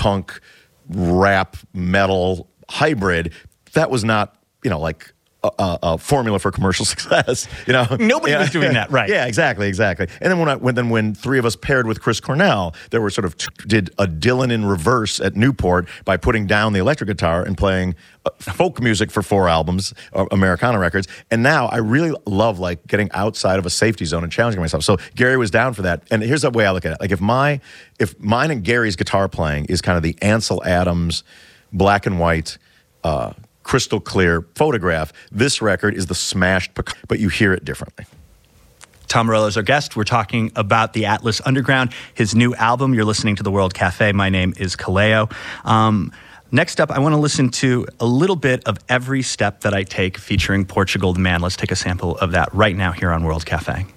punk, rap, metal hybrid. That was not, like a formula for commercial success. Nobody was doing that, right? Yeah, exactly. And then when three of us paired with Chris Cornell, there were did a Dylan in reverse at Newport by putting down the electric guitar and playing folk music for 4 albums, Americana records. And now I really love getting outside of a safety zone and challenging myself. So Gary was down for that. And here's the way I look at it. If mine and Gary's guitar playing is kind of the Ansel Adams black and white crystal clear photograph, this record is the smashed, but you hear it differently. Tom Morello is our guest. We're talking about the Atlas Underground, his new album. You're listening to The World Cafe. My name is Kaleo. Next up, I want to listen to a little bit of Every Step That I Take featuring Portugal the Man. Let's take a sample of that right now here on World Cafe.